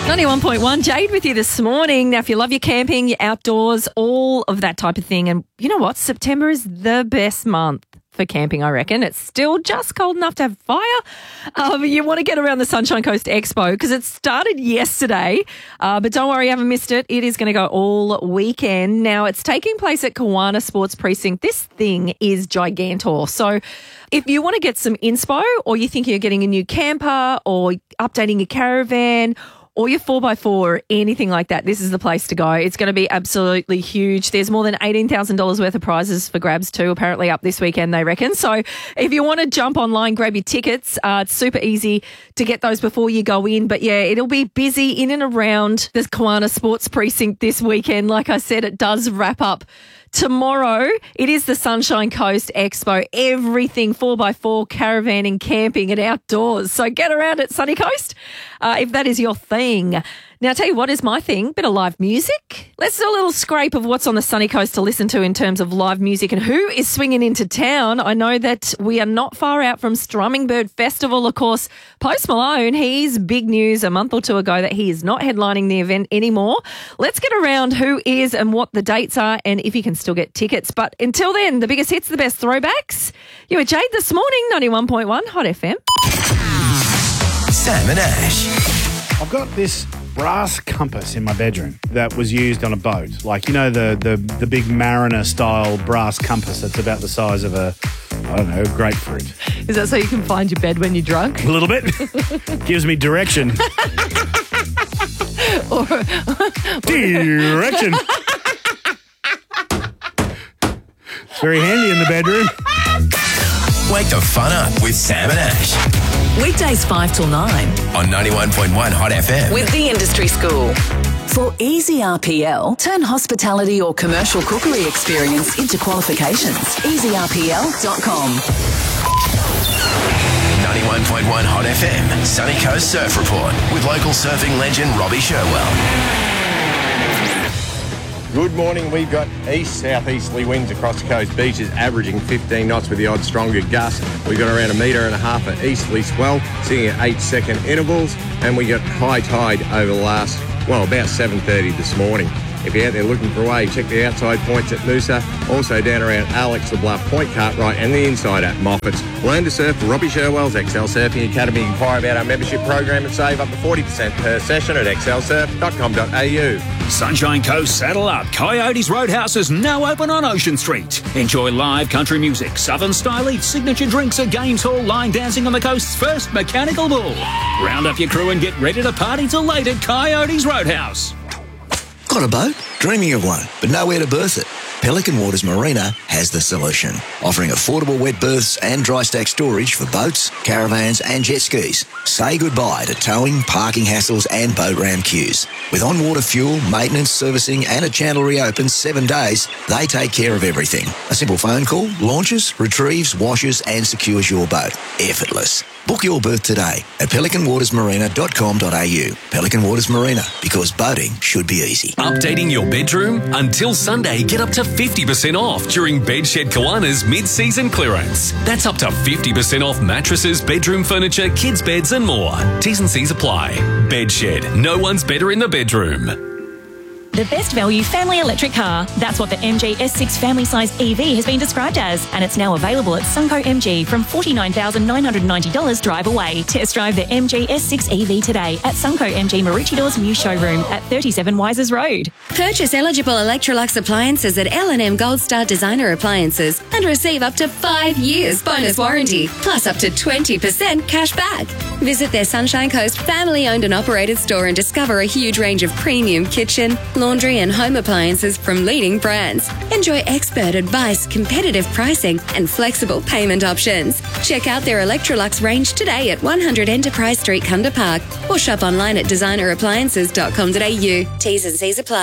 91.1, Jade with you this morning. Now, if you love your camping, your outdoors, all of that type of thing, and you know what? September is the best month for camping, I reckon. It's still just cold enough to have fire. You want to get around the Sunshine Coast Expo because it started yesterday, but don't worry, you haven't missed it. It is going to go all weekend. Now, it's taking place at Kawana Sports Precinct. This thing is gigantor. So if you want to get some inspo, or you think you're getting a new camper or updating your caravan or your 4x4 or anything like that, this is the place to go. It's going to be absolutely huge. There's more than $18,000 worth of prizes for grabs too, apparently up this weekend, they reckon. So if you want to jump online, grab your tickets. It's super easy to get those before you go in. But yeah, it'll be busy in and around the Kawana Sports Precinct this weekend. Like I said, it does wrap up tomorrow. It is the Sunshine Coast Expo. Everything 4x4, caravanning, camping and outdoors. So get around at Sunny Coast if that is your thing. Now, I'll tell you what is my thing, bit of live music. Let's do a little scrape of what's on the Sunny Coast to listen to in terms of live music and who is swinging into town. I know that we are not far out from Strumming Bird Festival. Of course, Post Malone, he's big news a month or two ago that he is not headlining the event anymore. Let's get around who is and what the dates are and if you can still get tickets. But until then, the biggest hits, the best throwbacks. You were Jade this morning, 91.1 Hot FM. Sam and Ash. I've got this brass compass in my bedroom that was used on a boat. Like, you know, the big mariner-style brass compass that's about the size of a grapefruit. Is that so you can find your bed when you're drunk? A little bit. Gives me direction. Direction. It's very handy in the bedroom. Wake the fun up with Sam and Ash. Weekdays 5 till 9. On 91.1 Hot FM. With the Industry School. For easy RPL, turn hospitality or commercial cookery experience into qualifications. EasyRPL.com. 91.1 Hot FM. Sunny Coast Surf Report. With local surfing legend Robbie Sherwell. Good morning. We've got east-southeasterly winds across the coast beaches, averaging 15 knots with the odd stronger gust. We've got around 1.5 metres of easterly swell, sitting at 8-second intervals, and we got high tide over the last, about 7:30 this morning. If you're out there looking for a wave, check the outside points at Noosa, also down around Alex the Bluff, Point Cartwright, and the inside at Moffat's. Learn to surf Robbie Sherwell's XL Surfing Academy. Inquire about our membership program and save up to 40% per session at xlsurf.com.au. Sunshine Coast, saddle up. Coyotes Roadhouse is now open on Ocean Street. Enjoy live country music, southern style eats, signature drinks at Games Hall, line dancing on the coast's first mechanical bull. Round up your crew and get ready to party till late at Coyotes Roadhouse. Got a boat? Dreaming of one, but nowhere to berth it? Pelican Waters Marina has the solution, offering affordable wet berths and dry stack storage for boats, caravans and jet skis. Say goodbye to towing, parking hassles and boat ramp queues. With on-water fuel, maintenance, servicing and a channel reopen 7 days, they take care of everything. A simple phone call, launches, retrieves, washes and secures your boat. Effortless. Book your berth today at pelicanwatersmarina.com.au. Pelican Waters Marina, because boating should be easy. Updating your bedroom? Until Sunday, get up to 50% off during Bedshed Kawana's mid-season clearance. That's up to 50% off mattresses, bedroom furniture, kids' beds and more. T's and C's apply. Bedshed. No one's better in the bedroom. The best value family electric car. That's what the MG S6 family size EV has been described as, and it's now available at Sunco MG from $49,990 drive away. Test drive the MG S6 EV today at Sunco MG Maroochydores new showroom at 37 Wisers Road. Purchase eligible Electrolux appliances at L&M Gold Star Designer Appliances and receive up to 5 years bonus warranty, plus up to 20% cash back. Visit their Sunshine Coast family-owned and operated store and discover a huge range of premium kitchen, laundry and home appliances from leading brands. Enjoy expert advice, competitive pricing and flexible payment options. Check out their Electrolux range today at 100 Enterprise Street, Kunda Park, or shop online at designerappliances.com.au. T's and C's apply.